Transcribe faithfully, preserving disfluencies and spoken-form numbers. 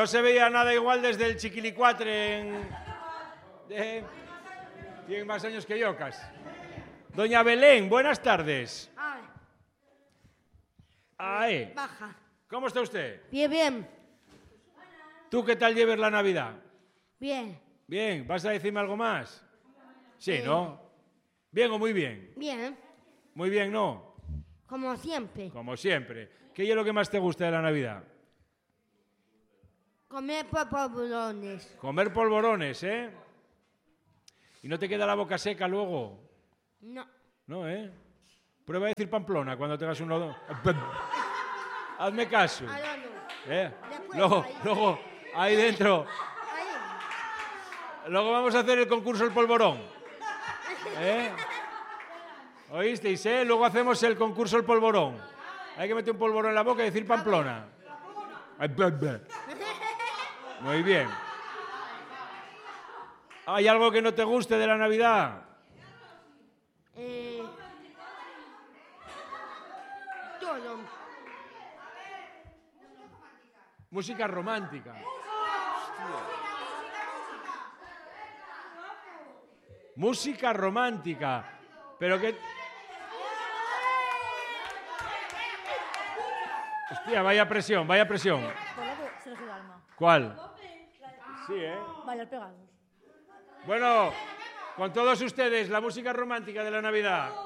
No se veía nada igual desde el Chiquilicuatre en... Eh, tiene más años que yo, casi. Doña Belén, buenas tardes. Ay. Ay. Baja. ¿Cómo está usted? Bien, bien. ¿Tú qué tal lleves la Navidad? Bien. Bien, ¿vas a decirme algo más? Sí, Eh. ¿no? ¿Bien o muy bien? Bien. Muy bien, ¿no? Como siempre. Como siempre. ¿Qué es lo que más te gusta de la Navidad? Comer polvorones. Comer polvorones, ¿eh? ¿Y no te queda la boca seca luego? No. No, ¿eh? Prueba a decir Pamplona cuando tengas un nodo. Hazme caso. Ahora no. ¿Eh? Después, Luego, ahí. luego, ahí dentro. Ahí. Luego vamos a hacer el concurso del polvorón. ¿Eh? ¿Oísteis, eh? Luego hacemos el concurso del polvorón. Hay que meter un polvorón en la boca y decir Pamplona. Muy bien. ¿Hay algo que no te guste de la Navidad? Eh, todo. Música romántica. Música romántica. Pero que... Hostia, vaya presión, vaya presión. Sergio Dalma. ¿Cuál? Sí, ¿eh? Bailar pegados. Bueno, con todos ustedes, la música romántica de la Navidad.